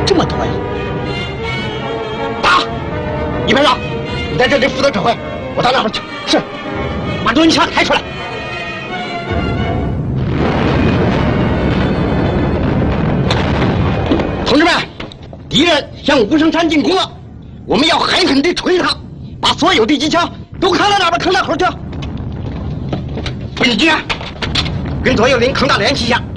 这么多呀！ 打！一排长，你在这里负责指挥，我到那边去。是。把蹲枪开出来。同志们，敌人向无声山进攻了，我们要狠狠地锤他，把所有的机枪都扛到那边坑大口去。军军，跟左右邻坑大连旗下，